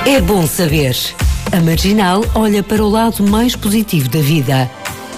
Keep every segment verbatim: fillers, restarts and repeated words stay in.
É bom saber. A Marginal olha para o lado mais positivo da vida.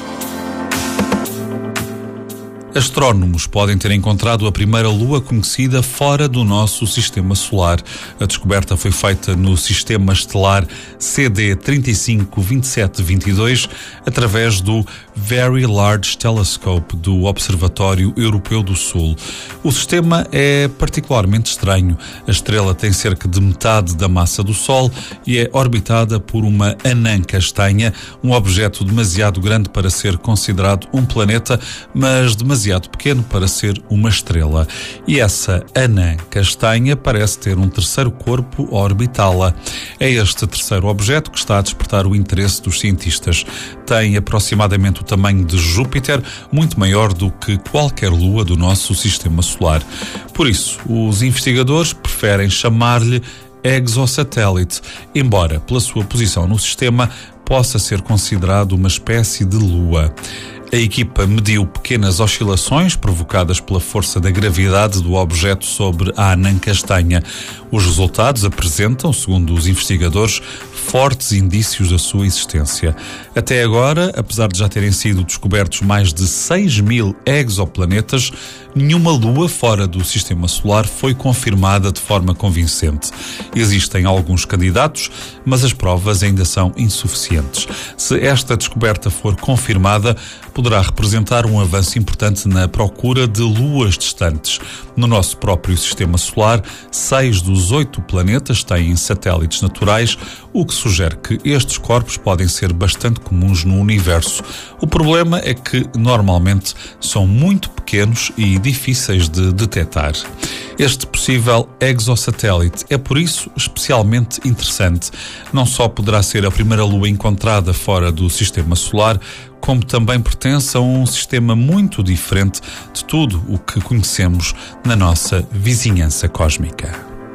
Astrónomos podem ter encontrado a primeira lua conhecida fora do nosso sistema solar. A descoberta foi feita no sistema estelar C D trinta e cinco vinte e sete vinte e dois através do Very Large Telescope do Observatório Europeu do Sul. O sistema é particularmente estranho. A estrela tem cerca de metade da massa do Sol e é orbitada por uma anã castanha, um objeto demasiado grande para ser considerado um planeta, mas demasiado demasiado pequeno para ser uma estrela. E essa anã castanha parece ter um terceiro corpo a orbitá-la. É este terceiro objeto que está a despertar o interesse dos cientistas. Tem aproximadamente o tamanho de Júpiter, muito maior do que qualquer lua do nosso sistema solar. Por isso, os investigadores preferem chamar-lhe exossatélite, embora, pela sua posição no sistema, possa ser considerado uma espécie de lua. A equipa mediu pequenas oscilações provocadas pela força da gravidade do objeto sobre a anã castanha. Os resultados apresentam, segundo os investigadores, fortes indícios da sua existência. Até agora, apesar de já terem sido descobertos mais de seis mil exoplanetas, nenhuma lua fora do sistema solar foi confirmada de forma convincente. Existem alguns candidatos, mas as provas ainda são insuficientes. Se esta descoberta for confirmada, poderá representar um avanço importante na procura de luas distantes. No nosso próprio sistema solar, seis dos oito planetas têm satélites naturais, o que sugere que estes corpos podem ser bastante comuns no universo. O problema é que, normalmente, são muito pequenos e difíceis de detectar. Este possível exossatélite é, por isso, especialmente interessante. Não só poderá ser a primeira lua encontrada fora do sistema solar, como também pertence a um sistema muito diferente de tudo o que conhecemos na nossa vizinhança cósmica.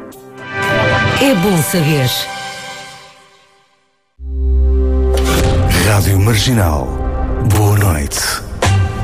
É bom saber. Rádio Marginal. Boa noite.